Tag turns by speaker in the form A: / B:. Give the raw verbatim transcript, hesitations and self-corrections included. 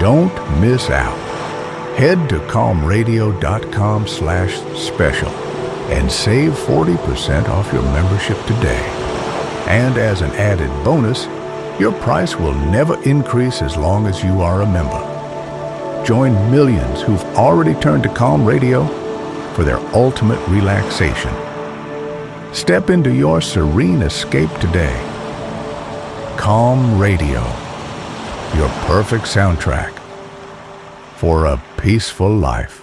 A: Don't miss out. Head to calmradio.com slash special and save forty percent off your membership today. And as an added bonus, your price will never increase as long as you are a member. Join millions who've already turned to Calm Radio for their ultimate relaxation. Step into your serene escape today. Calm Radio, your perfect soundtrack for a peaceful life.